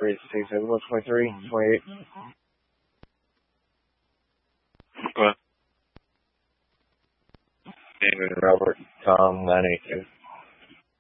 3, 6, 7, 23, 28. Go ahead. David, Robert, Tom, 982.